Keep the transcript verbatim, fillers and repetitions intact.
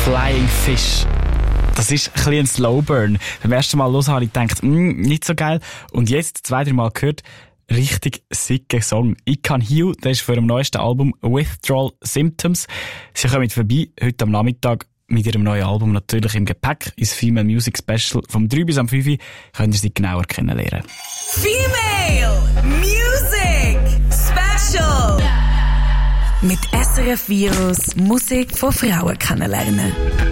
Flying Fish. Das ist ein bisschen ein Slowburn. Beim ersten Mal hören habe ich gedacht, mm, nicht so geil. Und jetzt, zwei, drei Mal gehört, richtig sicker Song. I Can Heal, der ist für ihrem neuesten Album Withdrawal Symptoms. Sie kommen vorbei, heute am Nachmittag, mit ihrem neuen Album natürlich im Gepäck, ins Female Music Special. Vom drei bis am fünf könnt ihr sie genauer kennenlernen. Female Music Special! Mit S R F Virus Musik von Frauen kennenlernen.